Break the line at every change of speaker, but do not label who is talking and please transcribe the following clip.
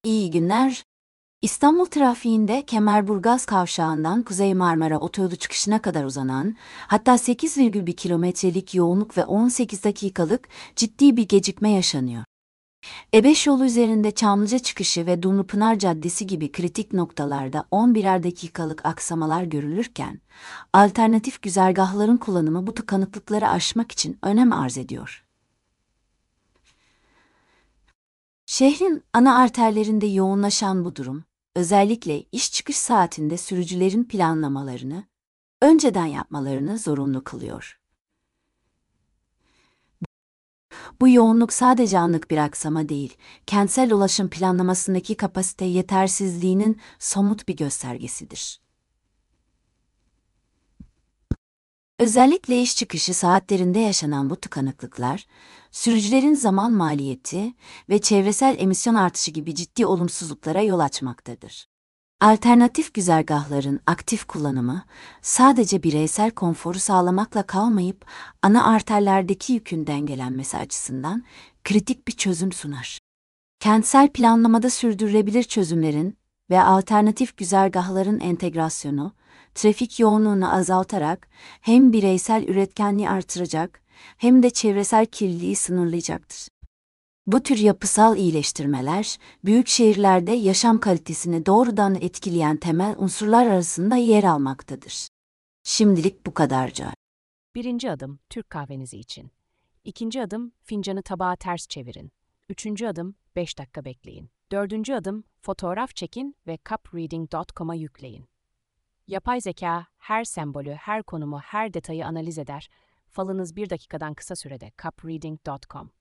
İyi günler. İstanbul trafiğinde Kemerburgaz kavşağından Kuzey Marmara Otoyolu çıkışına kadar uzanan, hatta 8,1 kilometrelik yoğunluk ve 18 dakikalık ciddi bir gecikme yaşanıyor. E5 yolu üzerinde Çamlıca çıkışı ve Dumlupınar Caddesi gibi kritik noktalarda 11'er dakikalık aksamalar görülürken, alternatif güzergahların kullanımı bu tıkanıklıkları aşmak için önem arz ediyor. Şehrin ana arterlerinde yoğunlaşan bu durum, özellikle iş çıkış saatinde sürücülerin planlamalarını, önceden yapmalarını zorunlu kılıyor. Bu yoğunluk sadece anlık bir aksama değil, kentsel ulaşım planlamasındaki kapasite yetersizliğinin somut bir göstergesidir. Özellikle iş çıkışı saatlerinde yaşanan bu tıkanıklıklar, sürücülerin zaman maliyeti ve çevresel emisyon artışı gibi ciddi olumsuzluklara yol açmaktadır. Alternatif güzergahların aktif kullanımı, sadece bireysel konforu sağlamakla kalmayıp, ana arterlerdeki yükün dengelenmesi açısından kritik bir çözüm sunar. Kentsel planlamada sürdürülebilir çözümlerin ve alternatif güzergahların entegrasyonu, trafik yoğunluğunu azaltarak hem bireysel üretkenliği artıracak hem de çevresel kirliliği sınırlayacaktır. Bu tür yapısal iyileştirmeler, büyük şehirlerde yaşam kalitesini doğrudan etkileyen temel unsurlar arasında yer almaktadır. Şimdilik bu kadarca.
Birinci adım Türk kahvenizi için. İkinci adım fincanı tabağa ters çevirin. Üçüncü adım 5 dakika bekleyin. Dördüncü adım fotoğraf çekin ve cupreading.com'a yükleyin. Yapay zeka her sembolü, her konumu, her detayı analiz eder. Falınız 1 dakikadan kısa sürede cupreading.com.